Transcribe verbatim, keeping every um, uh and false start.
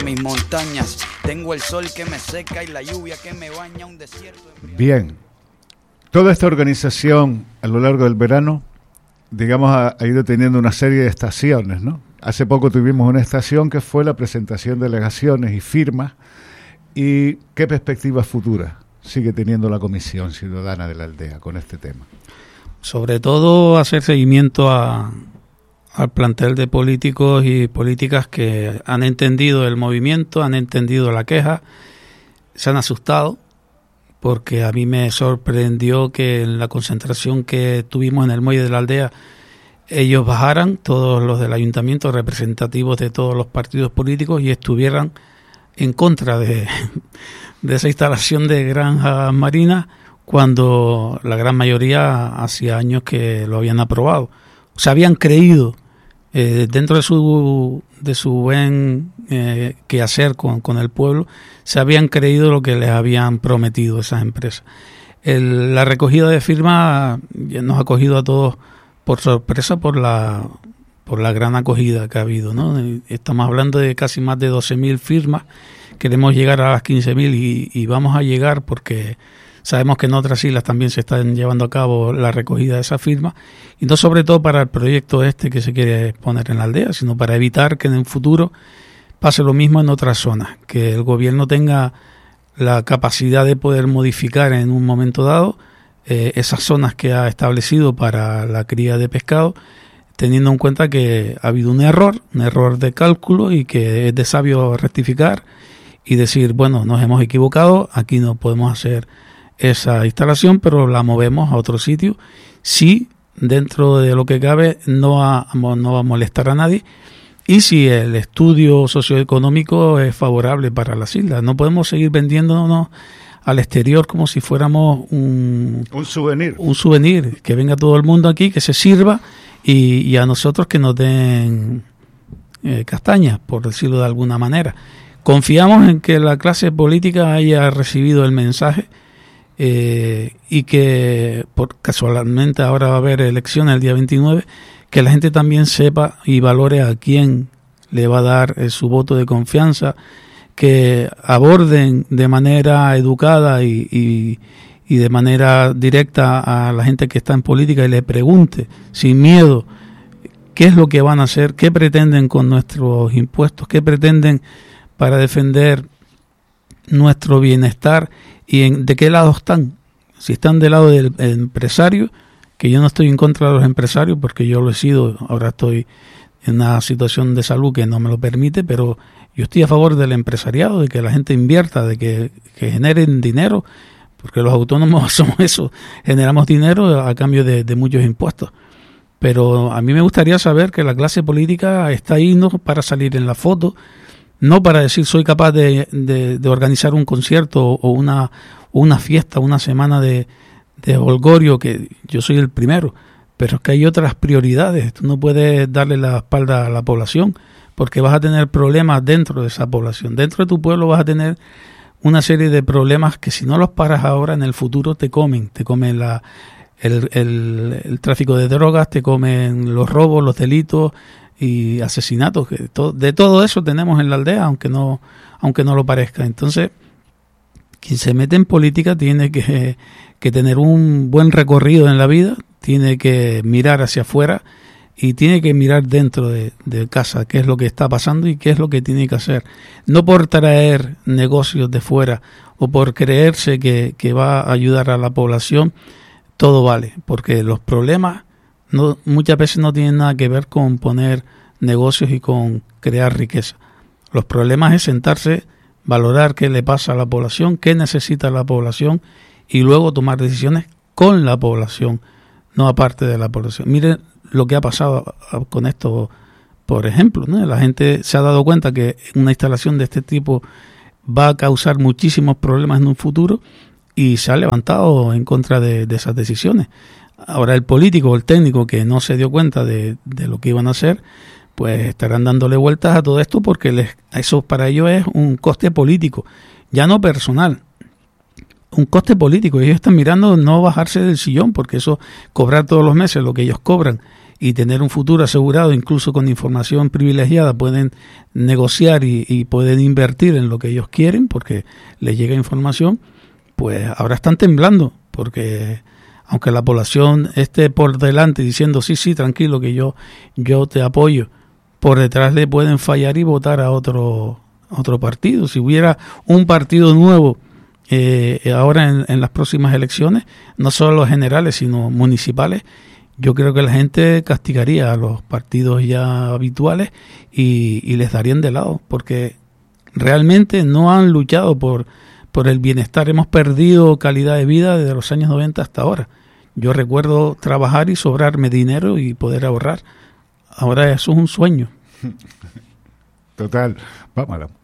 Mis montañas, tengo el sol que me seca y la lluvia que me baña, un desierto. Bien, toda esta organización a lo largo del verano, digamos, ha, ha ido teniendo una serie de estaciones, ¿no? Hace poco tuvimos una estación que fue la presentación de alegaciones y firmas. ¿Y qué perspectivas futuras sigue teniendo la Comisión Ciudadana de la Aldea con este tema? Sobre todo hacer seguimiento a... al plantel de políticos y políticas que han entendido el movimiento, han entendido la queja, se han asustado, porque a mí me sorprendió que en la concentración que tuvimos en el muelle de la Aldea, ellos bajaran, todos los del ayuntamiento, representativos de todos los partidos políticos, y estuvieran en contra de, de esa instalación de granjas marinas, cuando la gran mayoría hacía años que lo habían aprobado. Se habían creído, eh, dentro de su de su buen eh, quehacer con, con el pueblo, se habían creído lo que les habían prometido esas empresas. El, la recogida de firmas nos ha cogido a todos por sorpresa por la por la gran acogida que ha habido, ¿no? Estamos hablando de casi más de doce mil firmas, queremos llegar a las quince mil y, y vamos a llegar porque sabemos que en otras islas también se están llevando a cabo la recogida de esas firmas, y no sobre todo para el proyecto este que se quiere poner en la aldea, sino para evitar que en el futuro pase lo mismo en otras zonas, que el gobierno tenga la capacidad de poder modificar en un momento dado eh, esas zonas que ha establecido para la cría de pescado, teniendo en cuenta que ha habido un error, un error de cálculo, y que es de sabio rectificar y decir, bueno, nos hemos equivocado, aquí no podemos hacer esa instalación, pero la movemos a otro sitio, si dentro de lo que cabe no va, no va a molestar a nadie, y si el estudio socioeconómico es favorable para las islas. No podemos seguir vendiéndonos al exterior como si fuéramos un, un souvenir, un souvenir, que venga todo el mundo aquí, que se sirva, y, y a nosotros que nos den eh, castañas, por decirlo de alguna manera. Confiamos en que la clase política haya recibido el mensaje, Eh, y que por casualmente ahora va a haber elecciones el día veintinueve, que la gente también sepa y valore a quién le va a dar eh, su voto de confianza, que aborden de manera educada y, y, y de manera directa a la gente que está en política y le pregunte sin miedo qué es lo que van a hacer, qué pretenden con nuestros impuestos, qué pretenden para defender nuestro bienestar, y en, de qué lado están. Si están del lado del empresario, que yo no estoy en contra de los empresarios porque yo lo he sido, ahora estoy en una situación de salud que no me lo permite, pero yo estoy a favor del empresariado, de que la gente invierta, de que, que generen dinero, porque los autónomos somos eso, generamos dinero a cambio de, de muchos impuestos. Pero a mí me gustaría saber que la clase política está ahí no para salir en la foto, no para decir soy capaz de, de, de organizar un concierto o una, una fiesta, una semana de, de holgorio, que yo soy el primero, pero es que hay otras prioridades. Tú no puedes darle la espalda a la población porque vas a tener problemas dentro de esa población. Dentro de tu pueblo vas a tener una serie de problemas que si no los paras ahora, en el futuro te comen. Te comen la, el, el, el tráfico de drogas, te comen los robos, los delitos y asesinatos, que to, de todo eso tenemos en la aldea, aunque no aunque no lo parezca. Entonces, quien se mete en política tiene que, que tener un buen recorrido en la vida, tiene que mirar hacia afuera y tiene que mirar dentro de, de casa qué es lo que está pasando y qué es lo que tiene que hacer. No por traer negocios de fuera o por creerse que, que va a ayudar a la población, todo vale, porque los problemas no, muchas veces no tienen nada que ver con poner negocios y con crear riqueza. Los problemas es sentarse, valorar qué le pasa a la población, qué necesita la población y luego tomar decisiones con la población, no aparte de la población. Miren lo que ha pasado con esto, por ejemplo, ¿no? La gente se ha dado cuenta que una instalación de este tipo va a causar muchísimos problemas en un futuro y se ha levantado en contra de, de esas decisiones. Ahora el político o el técnico que no se dio cuenta de, de lo que iban a hacer, pues estarán dándole vueltas a todo esto porque les, eso para ellos es un coste político, ya no personal, un coste político. Ellos están mirando no bajarse del sillón, porque eso, cobrar todos los meses lo que ellos cobran y tener un futuro asegurado, incluso con información privilegiada, pueden negociar y, y pueden invertir en lo que ellos quieren porque les llega información, pues ahora están temblando, porque aunque la población esté por delante diciendo sí, sí, tranquilo, que yo, yo te apoyo, por detrás le pueden fallar y votar a otro, otro partido. Si hubiera un partido nuevo eh, ahora en, en las próximas elecciones, no solo los generales, sino municipales, yo creo que la gente castigaría a los partidos ya habituales y, y les darían de lado, porque realmente no han luchado por, por el bienestar. Hemos perdido calidad de vida desde los años noventa hasta ahora. Yo recuerdo trabajar y sobrarme dinero y poder ahorrar. Ahora eso es un sueño. Total. Vámonos.